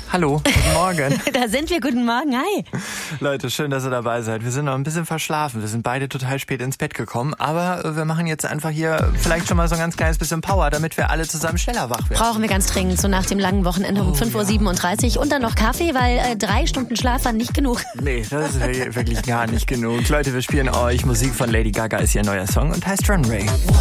Hallo, guten Morgen. Da sind wir, guten Morgen, hi. Leute, schön, dass ihr dabei seid. Wir sind noch ein bisschen verschlafen. Wir sind beide total spät ins Bett gekommen. Aber wir machen jetzt einfach hier vielleicht schon mal so ein ganz kleines bisschen Power, damit wir alle zusammen schneller wach werden. Brauchen wir ganz dringend, so nach dem langen Wochenende um 5.37 Uhr. Und dann noch Kaffee, weil 3 Stunden Schlaf waren nicht genug. Nee, das ist wirklich gar nicht genug. Leute, wir spielen euch Musik von Lady Gaga, ist ihr neuer Song und heißt Runway.